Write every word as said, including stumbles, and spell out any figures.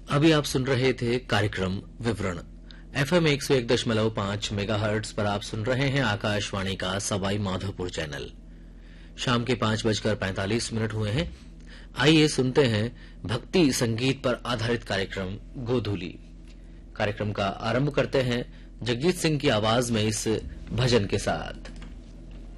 अभी आप सुन रहे थे कार्यक्रम विवरण। एफएम एक सौ एक दशमलव पांच मेगाहर्ट्ज पर आप सुन रहे हैं आकाशवाणी का सवाई माधोपुर चैनल। शाम के पांच बजकर पैंतालीस मिनट हुए हैं। आइए सुनते हैं भक्ति संगीत पर आधारित कार्यक्रम गोधूली। कार्यक्रम का आरंभ करते हैं जगजीत सिंह की आवाज में इस भजन के साथ।